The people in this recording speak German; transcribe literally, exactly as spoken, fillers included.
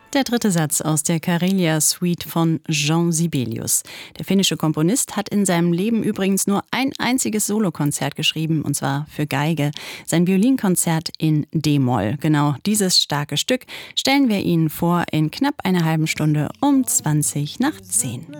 Der dritte Satz aus der Karelia-Suite von Jean Sibelius. Der finnische Komponist hat in seinem Leben übrigens nur ein einziges Solokonzert geschrieben, und zwar für Geige. Sein Violinkonzert in D-Moll. Genau dieses starke Stück stellen wir Ihnen vor in knapp einer halben Stunde um zwanzig nach zehn.